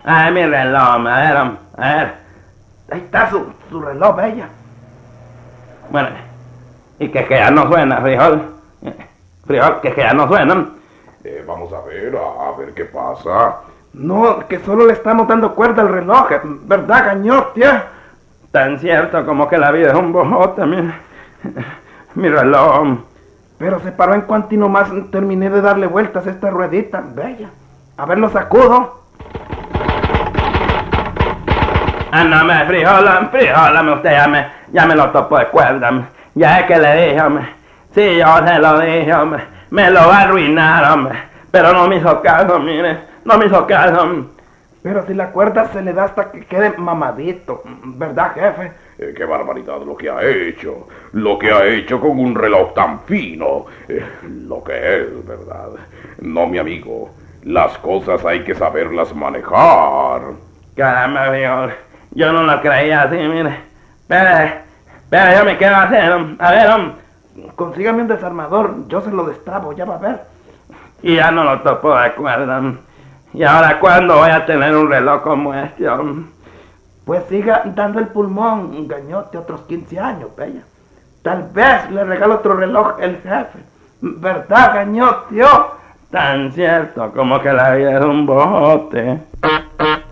Ay, mi reloj, a ver. Ahí está su reloj, bella. Bueno, y que ya no suena, frijol. Frijol, que ya no suena. Vamos a ver qué pasa. No, que solo le estamos dando cuerda al reloj, ¿verdad, gañote? Tan cierto como que la vida es un bojote, mi reloj. Pero se paró en cuanto y nomás terminé de darle vueltas a esta ruedita, bella. A ver, lo sacudo. Ah, no, frijol, usted ya me lo topó de cuerda, ya es que le dije, hombre. Sí, yo se lo dije, hombre. Me lo va a arruinar, hombre. Pero no me hizo caso, mire. No me hizo caso. Pero si la cuerda se le da hasta que quede mamadito, ¿verdad, jefe? Qué barbaridad lo que ha hecho. Lo que ha hecho con un reloj tan fino. Lo que es, ¿verdad? No, mi amigo. Las cosas hay que saberlas manejar. Caramba, frijol. Yo no lo creía así, mire. Espera, yo me quedo a hacer, a ver, consígame un desarmador, yo se lo destrabo, ya va a ver. Y ya no lo topo de cuerda. ¿Y ahora cuándo voy a tener un reloj como este, Pues siga dando el pulmón, gañote, otros 15 años, bella. Tal vez le regalo otro reloj el jefe. ¿Verdad, gañote? Tan cierto como que la vida es un bojote.